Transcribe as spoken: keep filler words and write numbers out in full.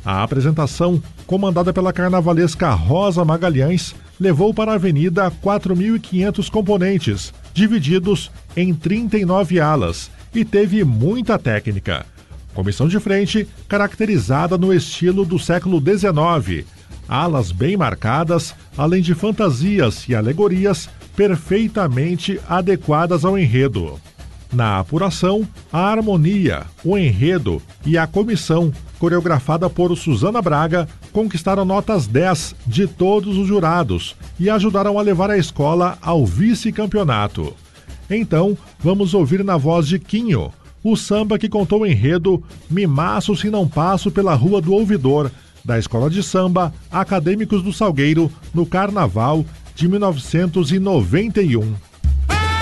A apresentação, comandada pela carnavalesca Rosa Magalhães, levou para a avenida quatro mil e quinhentos componentes, divididos em trinta e nove alas, e teve muita técnica. Comissão de frente, caracterizada no estilo do século dezenove, alas bem marcadas, além de fantasias e alegorias perfeitamente adequadas ao enredo. Na apuração, a harmonia, o enredo e a comissão, coreografada por Suzana Braga, conquistaram notas dez de todos os jurados e ajudaram a levar a escola ao vice-campeonato. Então, vamos ouvir na voz de Quinho, o samba que contou o enredo Me Maço Se Não Passo pela Rua do Ouvidor, da Escola de Samba Acadêmicos do Salgueiro, no Carnaval de mil novecentos e noventa e um.